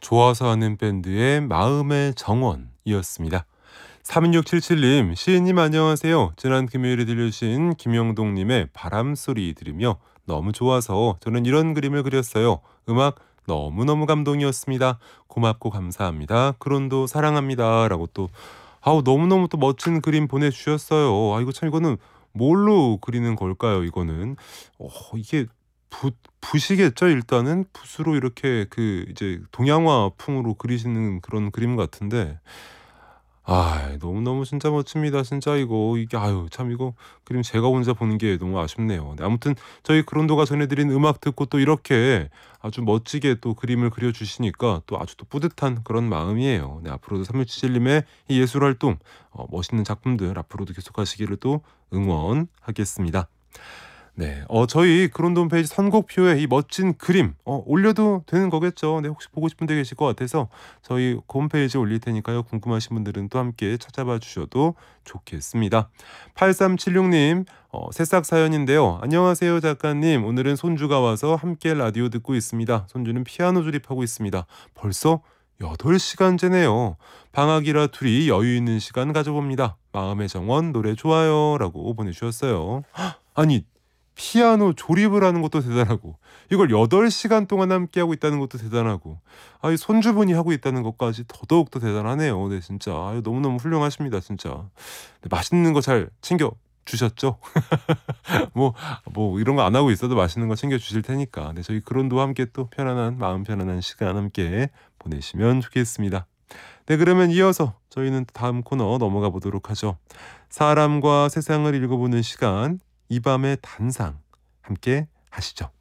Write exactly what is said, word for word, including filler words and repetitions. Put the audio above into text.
좋아서 하는 밴드의 마음의 정원이었습니다. 삼육칠칠님, 시인님 안녕하세요. 지난 금요일에 들려주신 김영동님의 바람소리 들으며 너무 좋아서 저는 이런 그림을 그렸어요. 음악 너무너무 감동이었습니다. 고맙고 감사합니다. 크론도 사랑합니다. 라고 또 아우 너무너무 또 멋진 그림 보내주셨어요. 아 이거 참 이거는 뭘로 그리는 걸까요? 이거는 어 이게 붓 붓이겠죠 일단은. 붓으로 이렇게 그 이제 동양화풍으로 그리시는 그런 그림 같은데 아 너무너무 진짜 멋집니다. 진짜 이거 이게 아유 참 이거 그림 제가 혼자 보는 게 너무 아쉽네요. 네, 아무튼 저희 그런도가 전해드린 음악 듣고 또 이렇게 아주 멋지게 또 그림을 그려 주시니까 또 아주 또 뿌듯한 그런 마음이에요. 네, 앞으로도 삼육칠칠님의 이 예술 활동 어 멋있는 작품들 앞으로도 계속하시기를 또 응원하겠습니다. 네. 어 저희 그런 홈페이지 선곡표에 이 멋진 그림 어 올려도 되는 거겠죠. 네. 혹시 보고 싶은 데 계실 것 같아서 저희 그 홈페이지에 올릴 테니까요. 궁금하신 분들은 또 함께 찾아봐 주셔도 좋겠습니다. 팔삼칠육님 어 새싹 사연인데요. 안녕하세요 작가님. 오늘은 손주가 와서 함께 라디오 듣고 있습니다. 손주는 피아노 조립하고 있습니다. 벌써 여덟 시간째네요. 방학이라 둘이 여유 있는 시간 가져봅니다. 마음의 정원 노래 좋아요 라고 보내주셨어요. 헉, 아니 피아노 조립을 하는 것도 대단하고 이걸 여덟 시간 동안 함께하고 있다는 것도 대단하고 아이 손주분이 하고 있다는 것까지 더더욱 더 대단하네요. 네 진짜 아유 너무너무 훌륭하십니다 진짜. 네, 맛있는 거 잘 챙겨 주셨죠? 뭐, 뭐 이런 거 안 하고 있어도 맛있는 거 챙겨 주실 테니까 네, 저희 그런도와 함께 또 편안한 마음 편안한 시간 함께 보내시면 좋겠습니다. 네 그러면 이어서 저희는 다음 코너 넘어가 보도록 하죠. 사람과 세상을 읽어보는 시간 이 밤의 단상 함께 하시죠.